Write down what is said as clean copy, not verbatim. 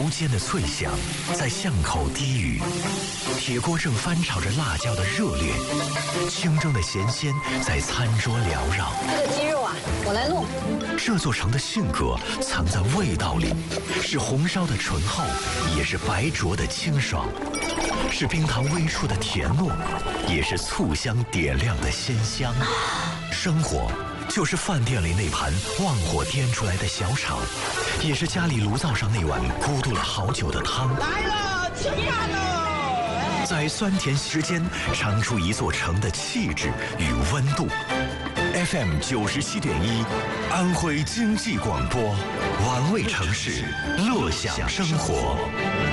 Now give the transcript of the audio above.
油煎的脆香在巷口低语，铁锅正翻炒着辣椒的热烈，清蒸的咸鲜在餐桌缭绕。 这个鸡肉啊，我来弄。 这座城的性格藏在味道里，是红烧的醇厚，也是白灼的清爽，是冰糖微触的甜糯，也是醋香点亮的鲜香。生活就是饭店里那盘旺火颠出来的小炒，也是家里炉灶上那碗咕嘟了好久的汤。 来了，吃饭喽！ 在酸甜之间尝出一座城的气质与温度。FM 97.1，安徽经济广播，玩味城市，乐享生活。